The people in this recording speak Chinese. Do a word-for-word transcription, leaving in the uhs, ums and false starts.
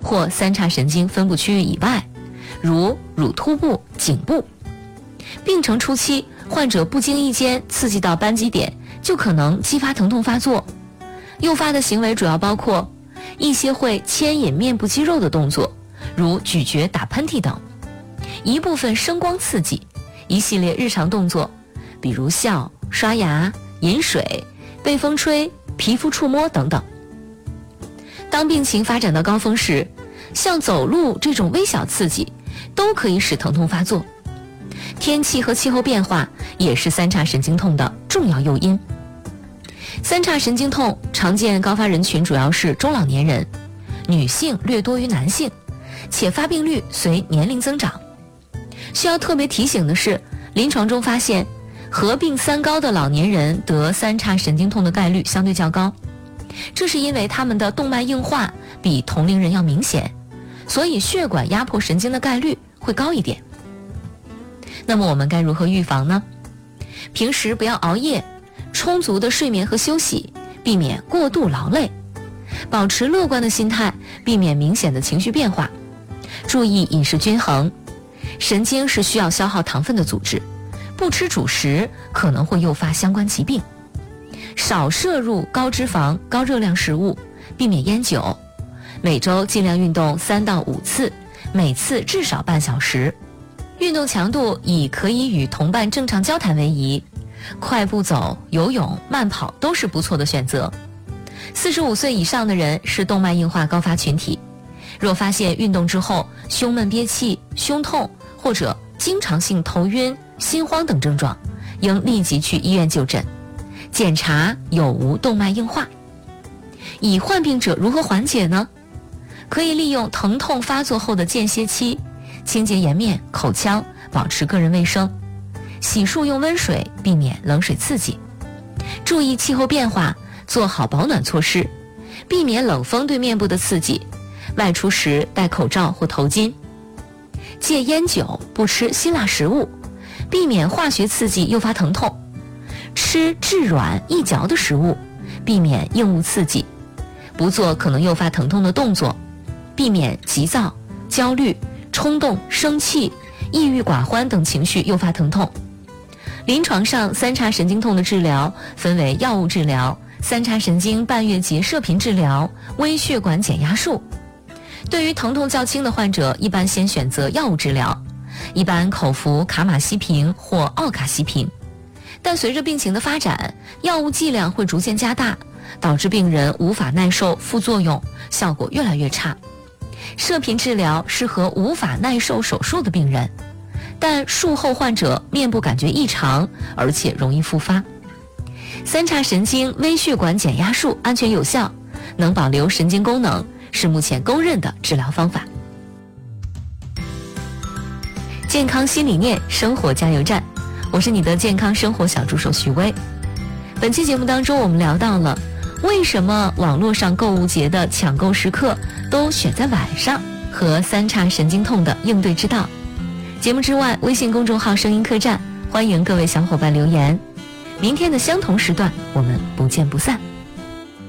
或三叉神经分布区域以外，如乳突部、颈部。病程初期，患者不经意间刺激到扳机点，就可能激发疼痛发作。诱发的行为主要包括一些会牵引面部肌肉的动作，如咀嚼、打喷嚏等；一部分声光刺激；一系列日常动作，比如笑、刷牙、饮水、被风吹、皮肤触摸等等。当病情发展到高峰时，像走路这种微小刺激都可以使疼痛发作。天气和气候变化也是三叉神经痛的重要诱因。三叉神经痛常见高发人群主要是中老年人，女性略多于男性，且发病率随年龄增长。需要特别提醒的是，临床中发现合并三高的老年人得三叉神经痛的概率相对较高，这是因为他们的动脉硬化比同龄人要明显，所以血管压迫神经的概率会高一点。那么我们该如何预防呢？平时不要熬夜，充足的睡眠和休息，避免过度劳累，保持乐观的心态，避免明显的情绪变化，注意饮食均衡。神经是需要消耗糖分的组织，不吃主食可能会诱发相关疾病。少摄入高脂肪、高热量食物，避免烟酒。每周尽量运动三到五次，每次至少半小时。运动强度以可以与同伴正常交谈为宜，快步走、游泳、慢跑都是不错的选择。四十五岁以上的人是动脉硬化高发群体，若发现运动之后胸闷憋气、胸痛或者经常性头晕、心慌等症状，应立即去医院就诊，检查有无动脉硬化。已患病者如何缓解呢？可以利用疼痛发作后的间歇期，清洁颜面、口腔，保持个人卫生，洗漱用温水，避免冷水刺激，注意气候变化，做好保暖措施，避免冷风对面部的刺激，外出时戴口罩或头巾，戒烟酒，不吃辛辣食物，避免化学刺激诱发疼痛，吃质软易嚼的食物，避免硬物刺激，不做可能诱发疼痛的动作，避免急躁、焦虑、冲动、生气、抑郁寡欢等情绪诱发疼痛。临床上，三叉神经痛的治疗分为药物治疗、三叉神经半月结射频治疗、微血管减压术。对于疼痛较轻的患者，一般先选择药物治疗，一般口服卡马西平或奥卡西平。但随着病情的发展，药物剂量会逐渐加大，导致病人无法耐受副作用，效果越来越差。射频治疗适合无法耐受手术的病人，但术后患者面部感觉异常，而且容易复发。三叉神经微血管减压术安全有效，能保留神经功能，是目前公认的治疗方法。健康新理念，生活加油站，我是你的健康生活小助手徐薇。本期节目当中，我们聊到了为什么网络上购物节的抢购时刻都选在晚上，和三叉神经痛的应对之道。节目之外，微信公众号声音客栈，欢迎各位小伙伴留言。明天的相同时段，我们不见不散。